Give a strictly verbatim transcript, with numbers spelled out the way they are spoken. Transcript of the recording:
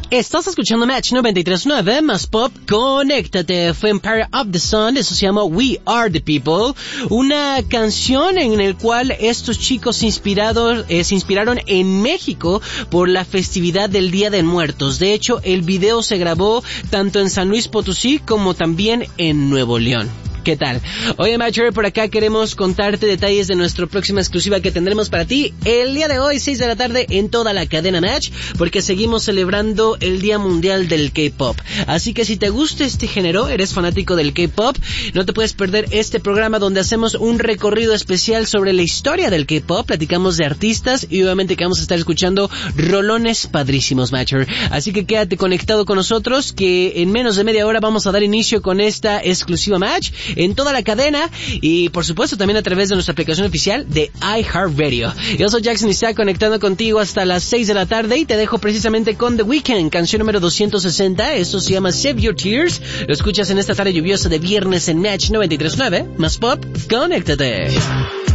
Estás escuchando Match noventa y tres punto nueve, más pop, conéctate. Fue Empire of the Sun, eso se llama We Are the People, una canción en el cual estos chicos inspirados, eh, se inspiraron en México por la festividad del Día de Muertos. De hecho, el video se grabó tanto en San Luis Potosí como también en Nuevo León. ¿Qué tal? Oye, Matcher, por acá queremos contarte detalles de nuestra próxima exclusiva que tendremos para ti el día de hoy, seis de la tarde, en toda la cadena Match, porque seguimos celebrando el Día Mundial del K-Pop. Así que si te gusta este género, eres fanático del K-Pop, no te puedes perder este programa donde hacemos un recorrido especial sobre la historia del K-Pop, platicamos de artistas y obviamente que vamos a estar escuchando rolones padrísimos, Matcher. Así que quédate conectado con nosotros, que en menos de media hora vamos a dar inicio con esta exclusiva Match en toda la cadena y por supuesto también a través de nuestra aplicación oficial de iHeartRadio. Yo soy Jackson y está conectando contigo hasta las seis de la tarde y te dejo precisamente con The Weeknd, canción número doscientos sesenta. Esto se llama Save Your Tears. Lo escuchas en esta tarde lluviosa de viernes en Match noventa y tres punto nueve, más pop, conéctate.